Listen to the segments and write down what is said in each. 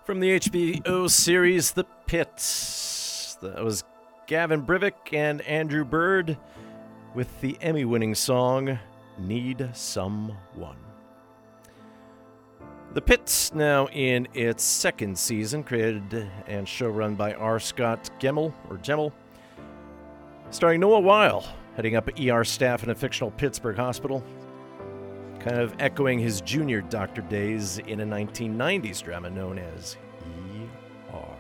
From the HBO series The Pit, that was Gavin Brivik and Andrew Bird with the Emmy-winning song, Need Someone. The Pit, now in its second season, created and showrun by R. Scott Gemmell, starring Noah Weil, heading up ER staff in a fictional Pittsburgh hospital, kind of echoing his junior doctor days in a 1990s drama known as ER.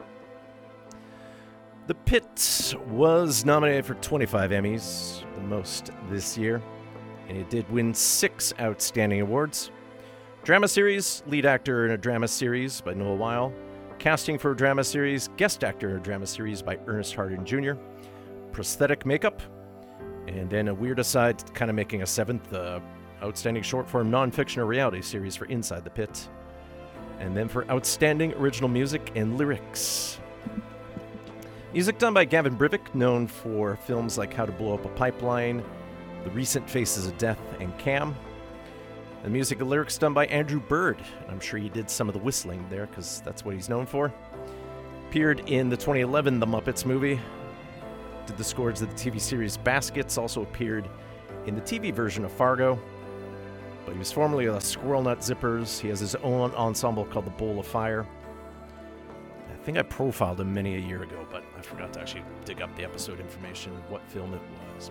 The Pit was nominated for 25 Emmys, the most this year, and it did win 6 outstanding awards. Drama series, lead actor in a drama series by Noah Weil, casting for a drama series, guest actor in a drama series by Ernest Hardin Jr., prosthetic makeup, and then a weird aside, kind of making a 7th outstanding short-form nonfiction or reality series for Inside the Pit, and then for outstanding original music and lyrics. Music done by Gavin Brivik, known for films like How to Blow Up a Pipeline, The Recent Faces of Death, and Cam. The music and lyrics done by Andrew Bird. I'm sure he did some of the whistling there because that's what he's known for. Appeared in the 2011 The Muppets movie. Did the scores of the TV series Baskets. Also appeared in the TV version of Fargo. But he was formerly of the Squirrel Nut Zippers. He has his own ensemble called the Bowl of Fire. I think I profiled him many a year ago, but I forgot to actually dig up the episode information, what film it was.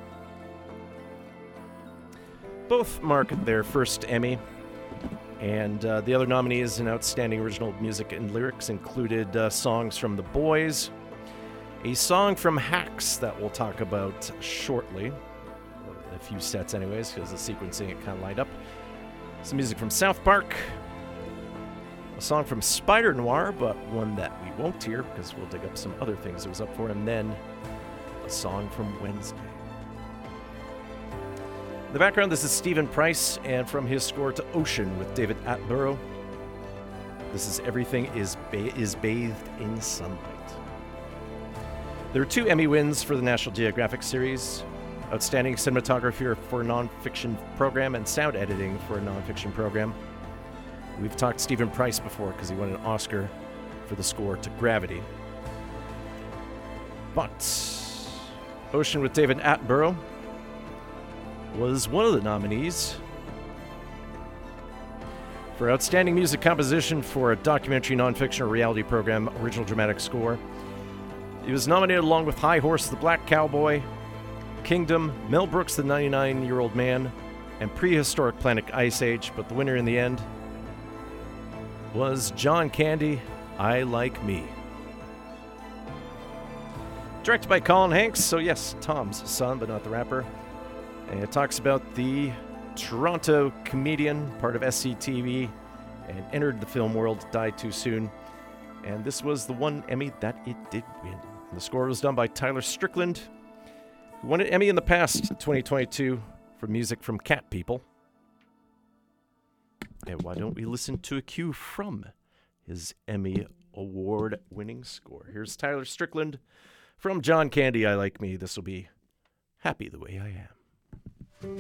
Both marked their first Emmy, and the other nominees in Outstanding Original Music and Lyrics included songs from The Boys, a song from Hacks that we'll talk about shortly, a few sets anyways, because the sequencing it kind of lined up, some music from South Park, a song from Spider Noir, but one that we won't hear because we'll dig up some other things it was up for, and then a song from Wednesday. In the background, this is Stephen Price, and from his score to Ocean with David Attenborough, this is Everything is Bathed in Sunlight. There were 2 Emmy wins for the National Geographic series, Outstanding Cinematography for a Nonfiction Program and Sound Editing for a Nonfiction Program. We've talked Stephen Price before because he won an Oscar for the score to Gravity. But Ocean with David Attenborough was one of the nominees for Outstanding Music Composition for a Documentary, Nonfiction, or Reality Program Original Dramatic Score. He was nominated along with High Horse, The Black Cowboy, Kingdom, Mel Brooks, The 99-Year-Old Man, and Prehistoric Planet Ice Age, but the winner in the end was John Candy, I Like Me. Directed by Colin Hanks, so yes, Tom's son, but not the rapper. And it talks about the Toronto comedian, part of SCTV, and entered the film world, died too soon. And this was the one Emmy that it did win. And the score was done by Tyler Strickland, who won an Emmy in the past, 2022, for music from Cat People. And why don't we listen to a cue from his Emmy Award-winning score? Here's Tyler Strickland from John Candy, I Like Me. This will be Happy the Way I Am.